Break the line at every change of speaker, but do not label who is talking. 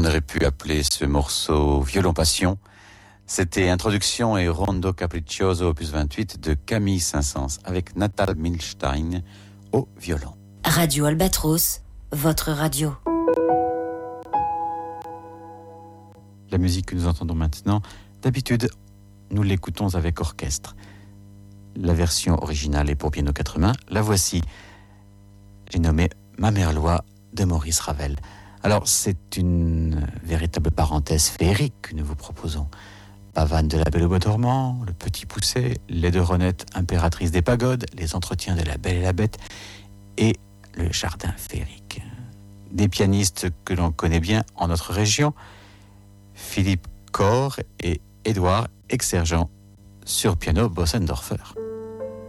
aurait pu appeler ce morceau Violon Passion. C'était Introduction et Rondo Capriccioso opus 28 de Camille Saint-Saëns avec Natal Milstein au violon.
Radio Albatros, votre radio.
La musique que nous entendons maintenant, d'habitude, nous l'écoutons avec orchestre. La version originale est pour piano 4 mains. La voici. J'ai nommé Ma Merlois de Maurice Ravel. Alors, c'est une véritable parenthèse féerique que nous vous proposons. Pavane de la Belle au Bois dormant, Le Petit Poucet, Les Deux Renettes, Impératrice des Pagodes, Les Entretiens de la Belle et la Bête et Le Jardin féerique. Des pianistes que l'on connaît bien en notre région, Philippe Corr et Édouard Exergent sur piano Bossendorfer.